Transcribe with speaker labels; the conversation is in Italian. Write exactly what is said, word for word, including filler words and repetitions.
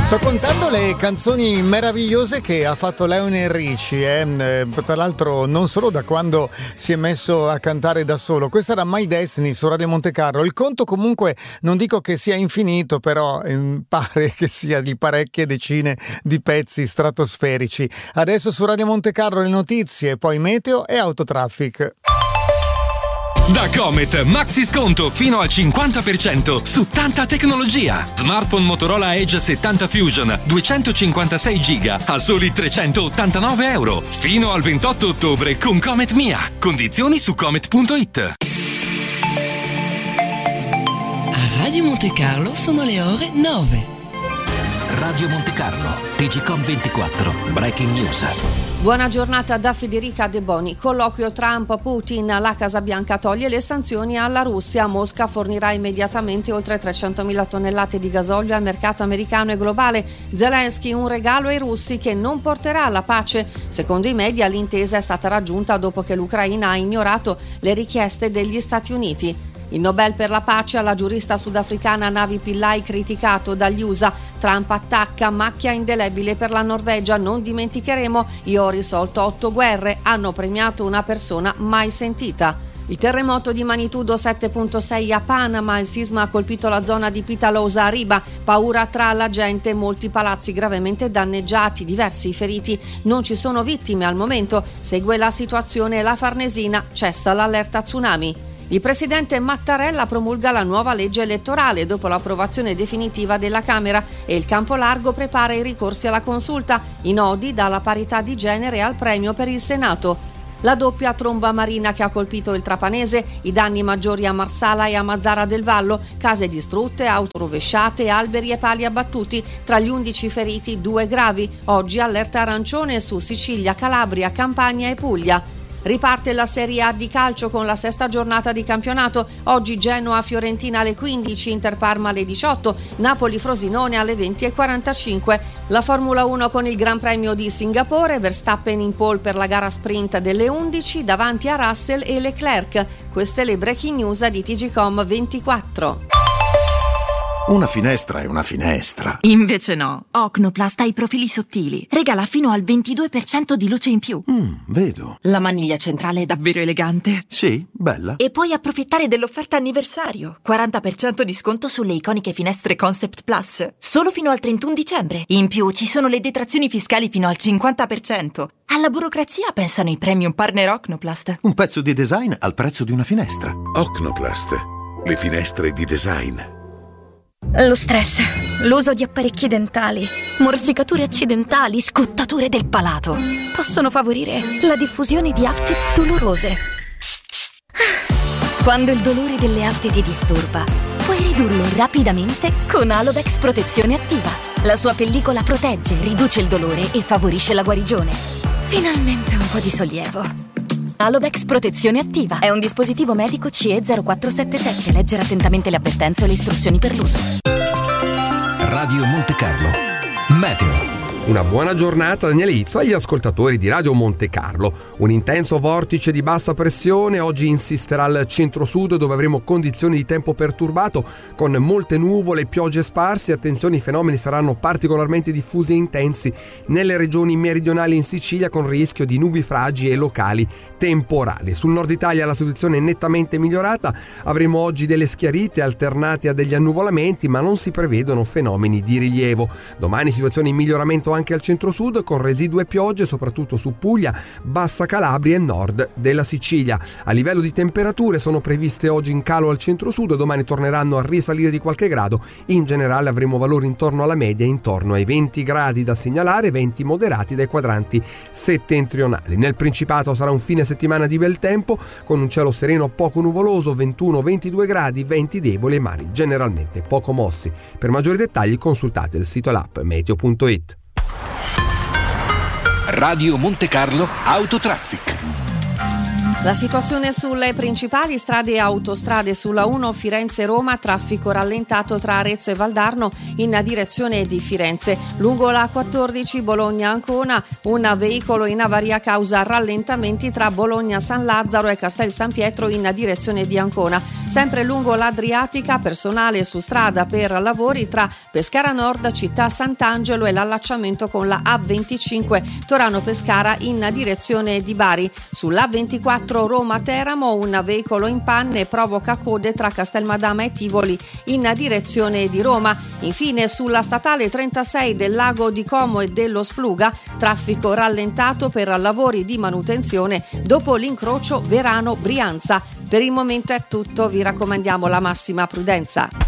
Speaker 1: Sto contando le canzoni meravigliose che ha fatto Lionel Richie, eh? Tra l'altro non solo da quando si è messo a cantare da solo. Questa era My Destiny su Radio Monte Carlo. Il conto comunque non dico che sia infinito, però eh, pare che sia di parecchie decine di pezzi stratosferici. Adesso su Radio Monte Carlo le notizie, poi meteo e autotraffic.
Speaker 2: Da Comet, maxi sconto fino al cinquanta per cento su tanta tecnologia. Smartphone Motorola Edge settanta Fusion duecentocinquantasei giga a soli trecentottantanove euro. Fino al ventotto ottobre con Comet Mia. Condizioni su comet punto it.
Speaker 3: A Radio Monte Carlo sono le ore nove.
Speaker 4: Radio Monte Carlo, T G Com ventiquattro, Breaking News.
Speaker 5: Buona giornata da Federica De Boni. Colloquio Trump-Putin. La Casa Bianca toglie le sanzioni alla Russia. Mosca fornirà immediatamente oltre trecentomila tonnellate di gasolio al mercato americano e globale. Zelensky un regalo ai russi che non porterà alla pace. Secondo i media l'intesa è stata raggiunta dopo che l'Ucraina ha ignorato le richieste degli Stati Uniti. Il Nobel per la pace alla giurista sudafricana Navi Pillay criticato dagli U S A. Trump attacca, macchia indelebile per la Norvegia, non dimenticheremo, io ho risolto otto guerre, hanno premiato una persona mai sentita. Il terremoto di magnitudo sette virgola sei a Panama, il sisma ha colpito la zona di Pitalosa a Riba, paura tra la gente, molti palazzi gravemente danneggiati, diversi feriti, non ci sono vittime al momento, segue la situazione la Farnesina, cessa l'allerta tsunami. Il presidente Mattarella promulga la nuova legge elettorale dopo l'approvazione definitiva della Camera e il Campolargo prepara i ricorsi alla consulta, i nodi dalla parità di genere al premio per il Senato. La doppia tromba marina che ha colpito il Trapanese, i danni maggiori a Marsala e a Mazzara del Vallo, case distrutte, auto rovesciate, alberi e pali abbattuti, tra gli undici feriti due gravi. Oggi allerta arancione su Sicilia, Calabria, Campania e Puglia. Riparte la Serie A di calcio con la sesta giornata di campionato. Oggi Genoa-Fiorentina alle quindici, Inter-Parma alle diciotto, Napoli-Frosinone alle venti e quarantacinque. La Formula uno con il Gran Premio di Singapore, Verstappen in pole per la gara sprint delle undici davanti a Russell e Leclerc. Queste le breaking news di T G Com ventiquattro.
Speaker 6: Una finestra è una finestra.
Speaker 7: Invece no. Ocnoplast ha i profili sottili. Regala fino al ventidue per cento di luce in più.
Speaker 6: Mm, vedo.
Speaker 7: La maniglia centrale è davvero elegante.
Speaker 6: Sì, bella.
Speaker 7: E puoi approfittare dell'offerta anniversario. quaranta per cento di sconto sulle iconiche finestre Concept Plus. Solo fino al trentuno dicembre. In più ci sono le detrazioni fiscali fino al cinquanta per cento. Alla burocrazia pensano i premium partner Ocnoplast.
Speaker 6: Un pezzo di design al prezzo di una finestra.
Speaker 8: Ocnoplast. Le finestre di design.
Speaker 9: Lo stress, l'uso di apparecchi dentali, morsicature accidentali, scottature del palato possono favorire la diffusione di afte dolorose. Quando il dolore delle afte ti disturba, puoi ridurlo rapidamente con Alodex Protezione Attiva. La sua pellicola protegge, riduce il dolore e favorisce la guarigione. Finalmente un po' di sollievo. Alodex Protezione Attiva è un dispositivo medico C E zero quattro sette sette. Leggere attentamente le avvertenze e le istruzioni per l'uso.
Speaker 4: Radio Monte Carlo, meteo.
Speaker 10: Una buona giornata Daniele Izzo agli ascoltatori di Radio Monte Carlo. Un intenso vortice di bassa pressione oggi insisterà al centro-sud, dove avremo condizioni di tempo perturbato con molte nuvole e piogge sparse. Attenzione, i fenomeni saranno particolarmente diffusi e intensi nelle regioni meridionali in Sicilia, con rischio di nubifragi e locali temporali. Sul nord Italia la situazione è nettamente migliorata, avremo oggi delle schiarite alternate a degli annuvolamenti, ma non si prevedono fenomeni di rilievo. Domani situazione in miglioramento anche al centro-sud, con residue piogge soprattutto su Puglia, Bassa Calabria e nord della Sicilia. A livello di temperature sono previste oggi in calo al centro-sud, domani torneranno a risalire di qualche grado. In generale avremo valori intorno alla media, intorno ai venti gradi da segnalare, venti moderati dai quadranti settentrionali. Nel Principato sarà un fine settimana di bel tempo, con un cielo sereno poco nuvoloso, ventuno ventidue gradi, venti deboli e mari generalmente poco mossi. Per maggiori dettagli consultate il sito e l'app meteo punto it.
Speaker 4: Radio Monte Carlo Autotraffic.
Speaker 5: La situazione sulle principali strade e autostrade: sulla uno Firenze-Roma, traffico rallentato tra Arezzo e Valdarno in direzione di Firenze. Lungo la quattordici Bologna-Ancona, un veicolo in avaria causa rallentamenti tra Bologna-San Lazzaro e Castel San Pietro in direzione di Ancona. Sempre lungo l'Adriatica, personale su strada per lavori tra Pescara Nord, Città Sant'Angelo e l'allacciamento con la A venticinque Torano-Pescara in direzione di Bari. Sull'A ventiquattro Roma-Teramo, un veicolo in panne provoca code tra Castelmadama e Tivoli in direzione di Roma. Infine sulla statale trentasei del Lago di Como e dello Spluga, traffico rallentato per lavori di manutenzione dopo l'incrocio Verano-Brianza. Per il momento è tutto, vi raccomandiamo la massima prudenza.